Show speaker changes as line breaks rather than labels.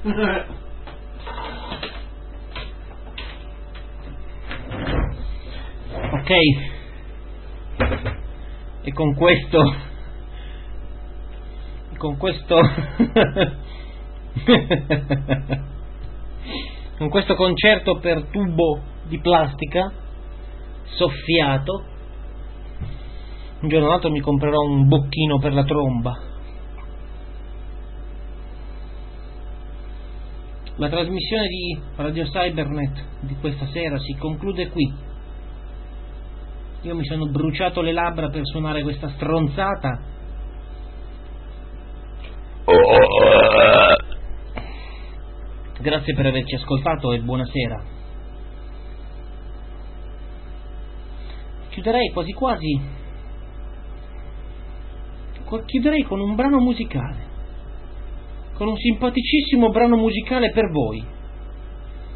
Ok, e con questo con questo concerto per tubo di plastica soffiato, un giorno o l'altro mi comprerò un bocchino per la tromba. La trasmissione di Radio Cybernet di questa sera si conclude qui. Io mi sono bruciato le labbra per suonare questa stronzata. Grazie per averci ascoltato e buonasera. Chiuderei quasi con un brano musicale, con un simpaticissimo brano musicale per voi.